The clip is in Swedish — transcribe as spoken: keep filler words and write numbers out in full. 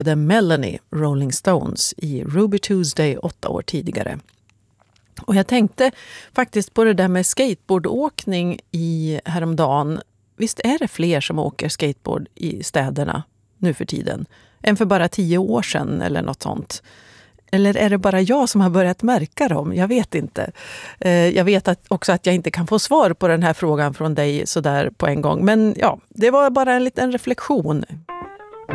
The Melanie Rolling Stones i Ruby Tuesday åtta år tidigare. Och jag tänkte faktiskt på det där med skateboardåkning i häromdagen. Visst är det fler som åker skateboard i städerna nu för tiden än för bara tio år sedan eller något sånt? Eller är det bara jag som har börjat märka dem? Jag vet inte. Jag vet att också att jag inte kan få svar på den här frågan från dig så där på en gång. Men ja, det var bara en liten reflektion.